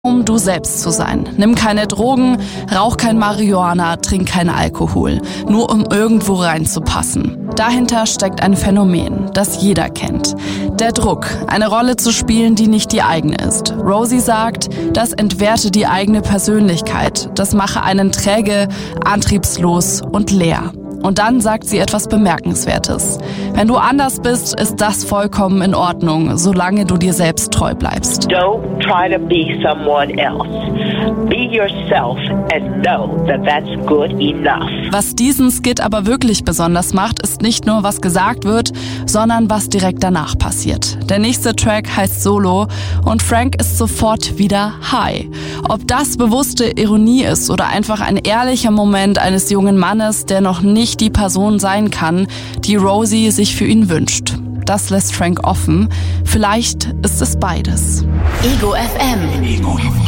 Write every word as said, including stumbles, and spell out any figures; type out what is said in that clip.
Um du selbst zu sein. Nimm keine Drogen, rauch kein Marihuana, trink keinen Alkohol, nur um irgendwo reinzupassen. Dahinter steckt ein Phänomen, das jeder kennt. Der Druck, eine Rolle zu spielen, die nicht die eigene ist. Rosie sagt, das entwerte die eigene Persönlichkeit, das mache einen träge, antriebslos und leer. Und dann sagt sie etwas Bemerkenswertes. Wenn du anders bist, ist das vollkommen in Ordnung, solange du dir selbst treu bleibst. Don't try to be someone else. Be yourself and know that that's good enough. Was diesen Skit aber wirklich besonders macht, ist nicht nur, was gesagt wird, sondern was direkt danach passiert. Der nächste Track heißt Solo und Frank ist sofort wieder high. Ob das bewusste Ironie ist oder einfach ein ehrlicher Moment eines jungen Mannes, der noch nicht die Person sein kann, die Rosie sich für ihn wünscht. Das lässt Frank offen. Vielleicht ist es beides. Ego F M. Ego F M.